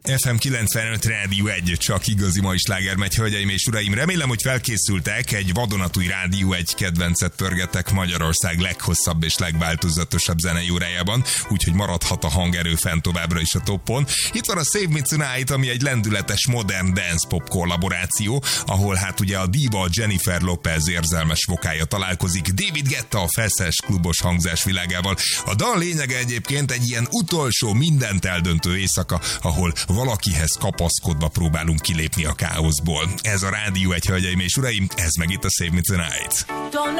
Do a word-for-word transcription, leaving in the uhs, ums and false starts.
ef em kilencvenöt Rádió egy, csak igazi mai sláger megy, hölgyeim és uraim. Remélem, hogy felkészültek, egy vadonatúj Rádió egy kedvencet pörgetek Magyarország leghosszabb és legváltozatosabb zenei órájában, úgyhogy maradhat a hangerő fent továbbra is a toppon. Itt van a Save Me Tonight, ami egy lendületes modern dance pop kollaboráció, ahol hát ugye a diva Jennifer Lopez érzelmes vokája találkozik David Guetta a feszes klubos hangzás világával. A dal lényege egyébként egy ilyen utolsó, mindent eldöntő éjszaka, ahol valakihez kapaszkodva próbálunk kilépni a káoszból. Ez a Rádió egy, hölgyeim és uraim, ez meg itt a Save Me Tonight.